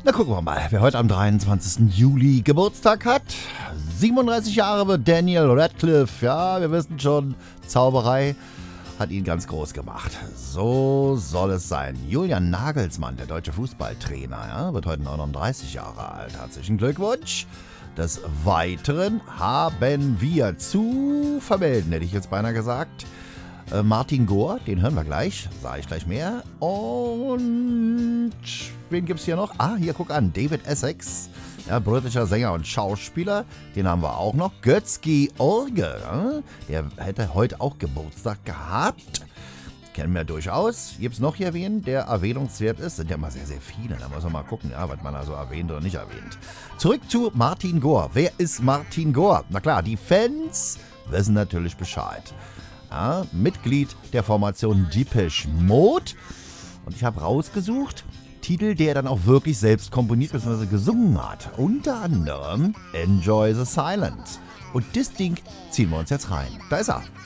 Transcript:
Na, gucken wir mal, wer heute am 23. Juli Geburtstag hat. 37 Jahre wird Daniel Radcliffe. Ja, wir wissen schon, Zauberei hat ihn ganz groß gemacht. So soll es sein. Julian Nagelsmann, der deutsche Fußballtrainer, ja, wird heute 39 Jahre alt. Herzlichen Glückwunsch. Des Weiteren haben wir zu vermelden, hätte ich jetzt beinahe gesagt, Martin Gore, den hören wir gleich, sage ich gleich mehr. Und wen gibt es hier noch? Hier, guck an, David Essex, ja, britischer Sänger und Schauspieler, den haben wir auch noch. Götz-George, ja, der hätte heute auch Geburtstag gehabt. Kennen wir durchaus. Gibt es noch hier wen, der erwähnungswert ist? Sind ja mal sehr, sehr viele. Da muss man mal gucken, ja, was man also erwähnt oder nicht erwähnt. Zurück zu Martin Gore. Wer ist Martin Gore? Na klar, die Fans wissen natürlich Bescheid. Ja, Mitglied der Formation Depeche Mode. Und ich habe rausgesucht, Titel, der er dann auch wirklich selbst komponiert bzw. gesungen hat. Unter anderem Enjoy the Silence. Und das Ding ziehen wir uns jetzt rein. Da ist er.